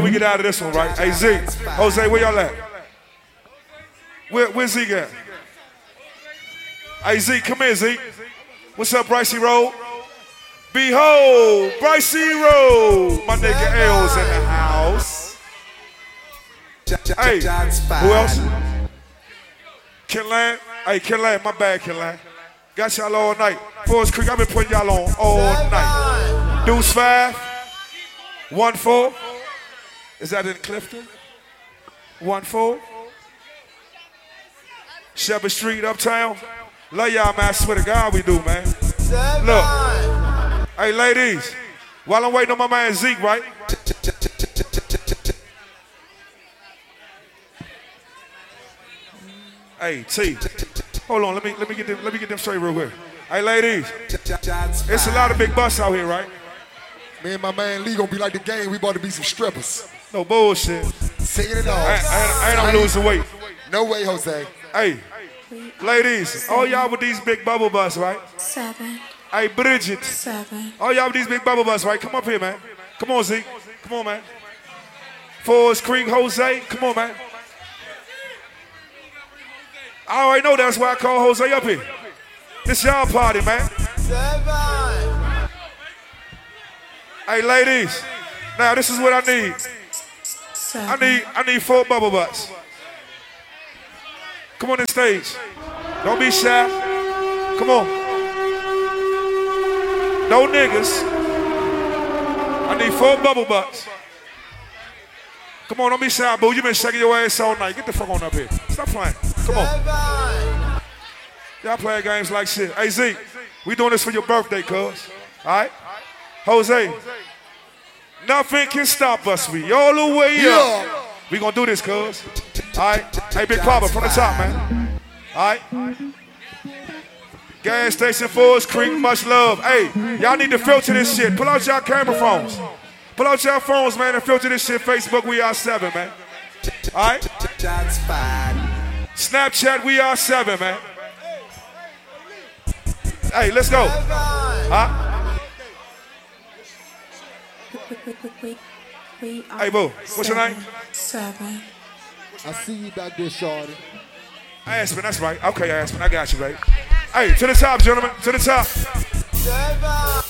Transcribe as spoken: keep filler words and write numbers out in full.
before we get out of this one, right? Hey, Zeke, Jose, where y'all at? Where, where's Zeke at? Hey, Zeke, come here, Zeke. What's up, Brycey Road? Behold, Brycey Road. My nigga L's in the house. Hey, who else? Kinlan. Hey, Kinlan, my bad, Kinlan. Got y'all all night. Forest Creek, I've been putting y'all on all night. Deuce five. One four. Is that in Clifton? One four. Shepherd Street, Uptown. Love y'all, man. I swear to God we do, man. Look. Hey, ladies. While I'm waiting on my man Zeke, right? Hey, T. Hold on, let me let me get them let me get them straight real quick. Hey, ladies. It's a lot of big busts out here, right? Me and my man Lee gonna be like the game. We about to be some strippers. No bullshit. Singing it all. I, I, I ain't gonna lose the weight. No way, Jose. Hey, ladies, all y'all with these big bubble busts, right? Seven. Hey, Bridget. Seven. All y'all with these big bubble busts, right? Come up here, man. Come on, Zeke. Come on, man. Forest Creek, Jose. Come on, man. I already know that's why I call Jose up here. This y'all party, man. Seven. Hey, ladies. Now, this is what I need. Seven. I need I need four bubble butts. Come on the stage. Don't be shy. Come on. No niggas. I need four bubble butts. Come on, don't be shy, boo. You been shaking your ass all night. Get the fuck on up here. Stop playing. Come on. Y'all playing games like shit. Hey, Zeke, we doing this for your birthday, cuz. All right? Jose, nothing can stop us. We all the way up. We gonna do this, cuz. All right? Hey, Big Papa, from the top, man. All right? Gas station, Forest Creek, much love. Hey, y'all need to filter this shit. Pull out y'all camera phones. Pull out y'all phones, man, and filter this shit. Facebook, we are seven, man. All right? Snapchat, we are seven, man. Hey, let's go. Huh? We, we are Hey, boo, what's your name? Seven. I see you back there, shorty. Aspen, that's right. Okay, Aspen, I got you, baby. Hey, to the top, gentlemen, to the top. Seven.